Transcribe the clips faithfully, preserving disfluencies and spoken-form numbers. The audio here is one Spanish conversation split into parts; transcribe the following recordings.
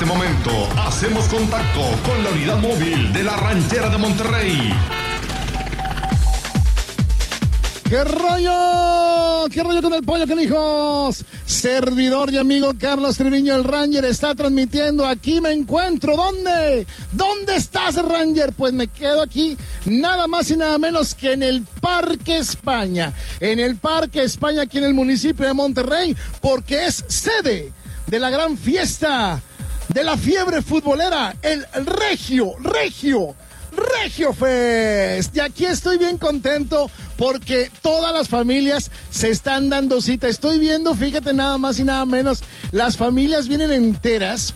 este momento hacemos contacto con la unidad móvil de la Ranchera de Monterrey. ¡Qué rollo! ¡Qué rollo con el pollo, canijos! Servidor y amigo Carlos Treviño, el Ranger, está transmitiendo. Aquí me encuentro. ¿Dónde? ¿Dónde estás, Ranger? Pues me quedo aquí nada más y nada menos que en el Parque España. En el Parque España, aquí en el municipio de Monterrey, porque es sede de la gran fiesta de la fiebre futbolera, el Regio, Regio. Regio Fest. Y aquí estoy bien contento porque todas las familias se están dando cita. Estoy viendo, fíjate, nada más y nada menos, las familias vienen enteras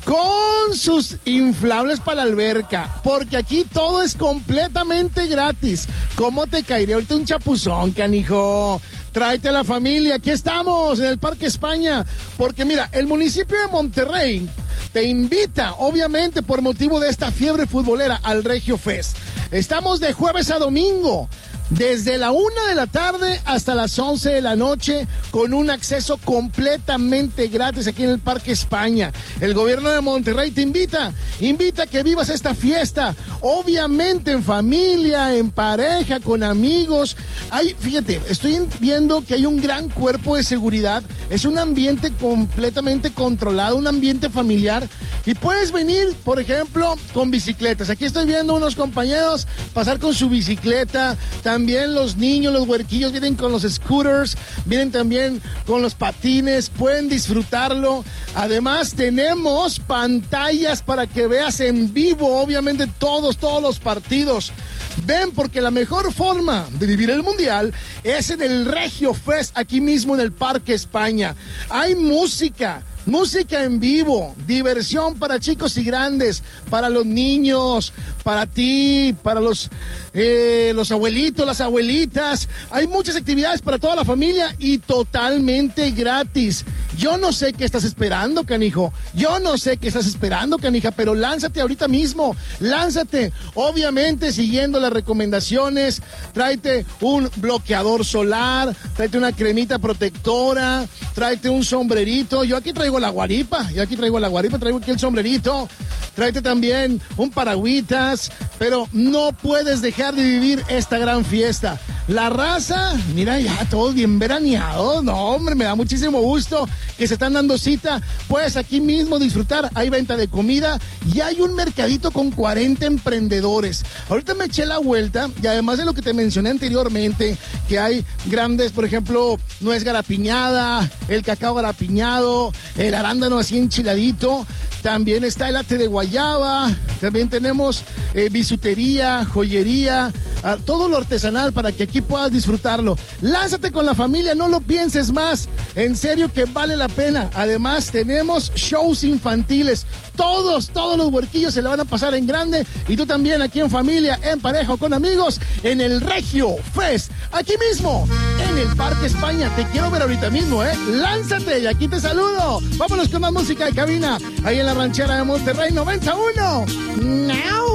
con sus inflables para la alberca, porque aquí todo es completamente gratis. ¿Cómo te caería ahorita un chapuzón, canijo? Tráete a la familia, aquí estamos en el Parque España, porque mira, el municipio de Monterrey te invita, obviamente por motivo de esta fiebre futbolera, al Regio Fest. Estamos de jueves a domingo, desde la una de la tarde hasta las once de la noche, con un acceso completamente gratis aquí en el Parque España. El gobierno de Monterrey te invita, invita a que vivas esta fiesta, obviamente en familia, en pareja, con amigos. Hay, fíjate, estoy viendo que hay un gran cuerpo de seguridad, es un ambiente completamente controlado, un ambiente familiar, y puedes venir, por ejemplo, con bicicletas. Aquí estoy viendo unos compañeros pasar con su bicicleta. También los niños, los huerquillos vienen con los scooters, vienen también con los patines, pueden disfrutarlo. Además tenemos pantallas para que veas en vivo, obviamente todos, todos los partidos. Ven, porque la mejor forma de vivir el Mundial es en el Regio Fest, aquí mismo en el Parque España. Hay música. Música en vivo, diversión para chicos y grandes, para los niños, para ti, para los, eh, los abuelitos, las abuelitas. Hay muchas actividades para toda la familia y totalmente gratis. Yo no sé qué estás esperando, canijo. Yo no sé qué estás esperando, canija, pero lánzate ahorita mismo. Lánzate, obviamente siguiendo las recomendaciones. Tráete un bloqueador solar, tráete una cremita protectora, tráete un sombrerito. Yo aquí traigo la guaripa, yo aquí traigo la guaripa, traigo aquí el sombrerito, tráete también un paragüitas, pero no puedes dejar de vivir esta gran fiesta. La raza, mira ya, todos bien veraneados, no hombre, me da muchísimo gusto que se están dando cita, puedes aquí mismo disfrutar, hay venta de comida y hay un mercadito con cuarenta emprendedores. Ahorita me eché la vuelta y además de lo que te mencioné anteriormente, que hay grandes, por ejemplo, nuez garapiñada, el cacao garapiñado, el arándano así enchiladito, también está el ate de guayaba, también tenemos eh, bisutería, joyería, ah, todo lo artesanal para que aquí puedas disfrutarlo. Lánzate con la familia, no lo pienses más, en serio que vale la pena. Además tenemos shows infantiles, todos, todos los huerquillos se le van a pasar en grande, y tú también aquí en familia, en pareja o con amigos, en el Regio Fest, aquí mismo, en el Parque España. Te quiero ver ahorita mismo, ¿eh? Lánzate y aquí te saludo. Vámonos con más música de cabina, ahí en la Ranchera de Monterrey noventa y uno. ¡Now!